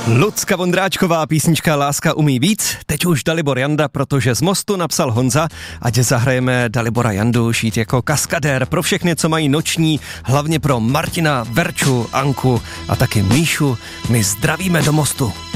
Lucka Vondráčková, písnička Láska umí víc, teď už Dalibor Janda, protože z Mostu napsal Honza, ať zahrajeme Dalibora Jandu šít jako kaskadér pro všechny, co mají noční, hlavně pro Martina, Verču, Anku a taky Míšu. My zdravíme do Mostu.